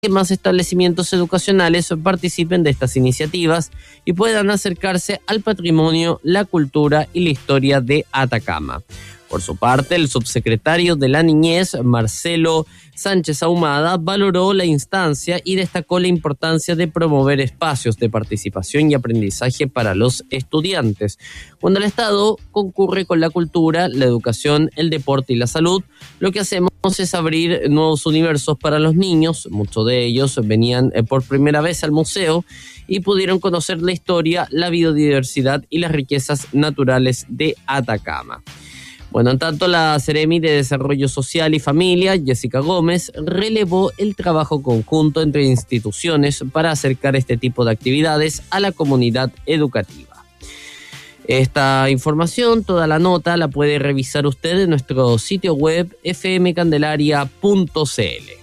más establecimientos educacionales participen de estas iniciativas y puedan acercarse al patrimonio, la cultura y la historia de Atacama. Por su parte, el subsecretario de la Niñez, Marcelo Sánchez Ahumada, valoró la instancia y destacó la importancia de promover espacios de participación y aprendizaje para los estudiantes. Cuando el Estado concurre con la cultura, la educación, el deporte y la salud, lo que hacemos es abrir nuevos universos para los niños. Muchos de ellos venían por primera vez al museo y pudieron conocer la historia, la biodiversidad y las riquezas naturales de Atacama. Bueno, en tanto, la Seremi de Desarrollo Social y Familia, Jessica Gómez, relevó el trabajo conjunto entre instituciones para acercar este tipo de actividades a la comunidad educativa. Esta información, toda la nota, la puede revisar usted en nuestro sitio web fmcandelaria.cl.